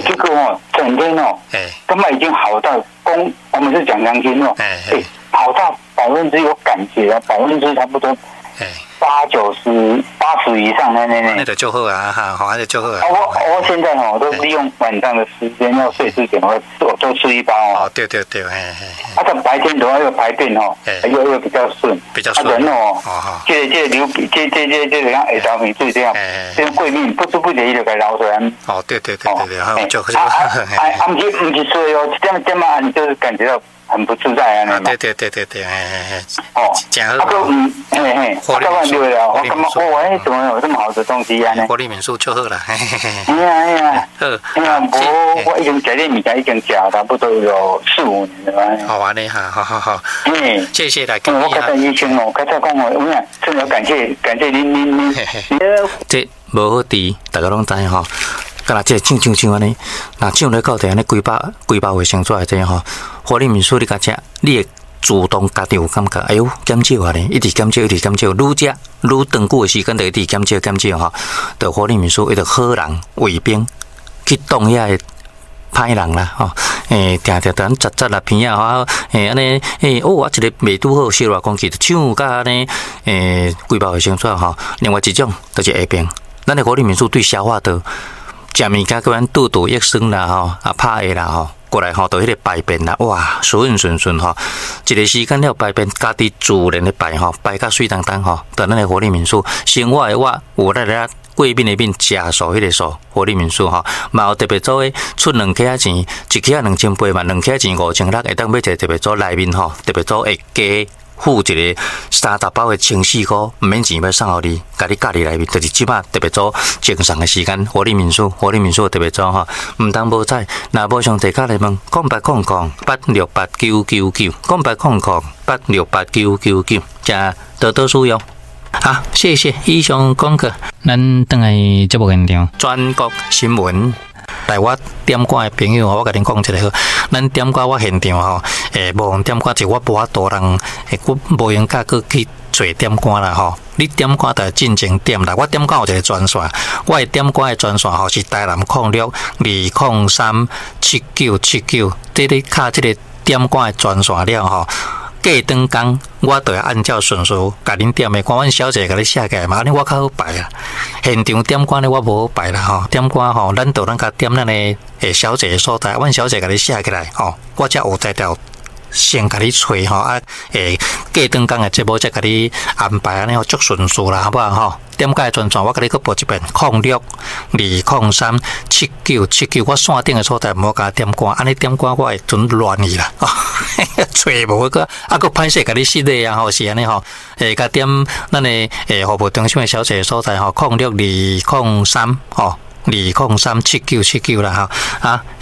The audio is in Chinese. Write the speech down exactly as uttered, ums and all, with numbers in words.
结果哦，整天哦，哎，根本已经好到公，我们是讲良心哦，哎，好到百分之有感觉啊，百分之差不多，哎。八九十、八十以上的那那， 那就就好啊，哈，好，那就就好啊。 我我现在哦，都利用晚上的时间要睡之前，我我都吃一包哦。 哦，对对对，哎哎。 啊，到白天的话又排便哦，又又比较顺， 比较顺。 啊，人哦，这这流鼻，这这这这像下棗面水这样，这样过敏不知不觉伊就该流出来。 哦，对对对对对，好，就就。 啊啊啊！啊，不是不是睡哦，这样这么你就是感觉到。很不自在啊！ 对对对对对，哎哎哎， 哦，真好。啊，个嗯，嘿嘿，我干嘛对了？我干嘛？我哎，怎么有这么好的东西啊？呢？ 活力民宿就好了，嘿嘿嘿。 哎呀哎呀，好，哎呀，我我已经食这物件已经食差不多有四五年了。 好玩的哈，好好好。 嗯， 谢谢啦， 我刚才医生哦，刚才讲哦，我讲真的感谢感谢您您您。 这无好治，大家拢知吼。干那这唱唱唱安尼，那唱咧到底安尼几百几百卫生纸这样吼，活力民宿你甲食，你会主动家己有感觉，哎呦减少啊咧，一直减少一直减少，愈食愈长久的时间就一直减少减少吼，对活力民宿一个好人卫兵去挡遐个歹人啦吼，诶，定定咱杂杂啦片啊吼，诶安尼诶，哦，我一个未拄好小外讲起，唱甲安尼诶几百卫生纸吼，另外一种就是下边，咱的活力民宿对消化道。食物件个咱肚肚益生啦吼，啊拍下啦吼，过来吼，到迄个排便啦，哇，顺顺顺吼，一个时间了排便，家己自然的排吼，排甲水当当吼，到咱的活力民宿，生活的我有咱咧过敏的病食素迄个素，活力民宿吼，嘛有特别做诶，出两克仔钱，一克两千八嘛，两克仔钱五千六，会当买一个特别做内面吼，特别做会加。付一个三十包的清洗膏，唔免钱要送互你，甲你隔离内面，就是即摆特别做精神的时间，活力民宿，活力民宿特别做吼，唔当无彩，若无上地卡来问，空八空空八六八九九九，空八空空八六八九九九，加多多使用。好，谢谢以上讲课，咱等来节目现场，全国新闻。来我点歌的朋友，我甲恁讲一个好，咱点歌我现场吼，诶，无用点歌，就我无法度人，诶，我无用甲佮去做点歌啦吼。你点歌就进前点啦，我点歌有一个专线，我的点歌的专线吼是台南零六二零三七九七九，这里卡这个点歌的专线了吼。过顿工，我就要按照顺序甲恁点的，看阮小姐甲你写起来嘛，安尼我较好排啊。现场点歌呢，我无好排啦吼，点歌吼，咱就咱甲点咱的诶小姐的所在，阮小姐甲你写起来吼，我才有才调先甲你找吼啊，诶，过顿工的节目才甲你安排安尼吼，足顺序啦，好不好吼？点歌的专线，我甲你去报一遍，零六二零三七九七九，我线顶的所在，毋好甲点歌，安尼点歌我会准乱去啦，哦，找无个，啊个歹势甲你失礼啊，吼是安尼吼，诶，甲点咱的诶服务中心的小姐所在吼，零六二零三吼。二零三七九七九啦哈啊，